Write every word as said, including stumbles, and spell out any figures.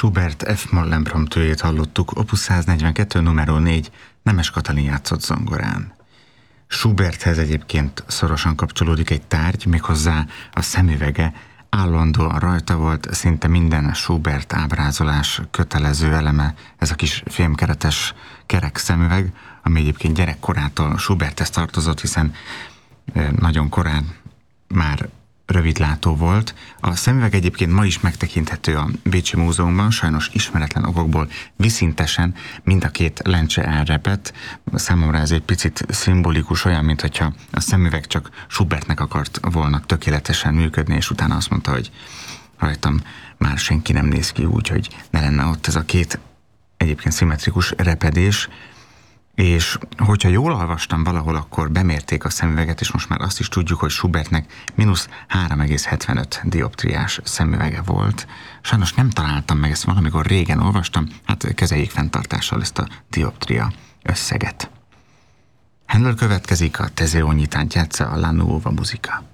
Schubert F-moll impromptőjét hallottuk, opus száznegyvenkettő, numero négy, Nemes Katalin játszott zongorán. Schuberthez egyébként szorosan kapcsolódik egy tárgy, méghozzá a szemüvege, állandóan rajta volt, szinte minden Schubert ábrázolás kötelező eleme, ez a kis fémkeretes kerek szemüveg, ami egyébként gyerekkorától Schuberthez tartozott, hiszen nagyon korán már rövidlátó volt. A szemüveg egyébként ma is megtekinthető a Bécsi Múzeumban, sajnos ismeretlen okokból viszintesen mind a két lencse elrepett. Számomra ez egy picit szimbolikus, olyan, mint hogyha a szemüveg csak Schubertnek akart volna tökéletesen működni, és utána azt mondta, hogy rajtam már senki nem néz ki úgy, hogy ne lenne ott ez a két egyébként szimmetrikus repedés. És hogyha jól olvastam valahol, akkor bemérték a szemüveget, és most már azt is tudjuk, hogy Schubertnek mínusz három egész hetvenöt dioptriás szemüvege volt. Sajnos nem találtam meg, ezt valamikor régen olvastam, hát kezeljék fenntartással ezt a dioptria összeget. Handel következik, a Teseo Nyitántyáca, a La Nuova Musica.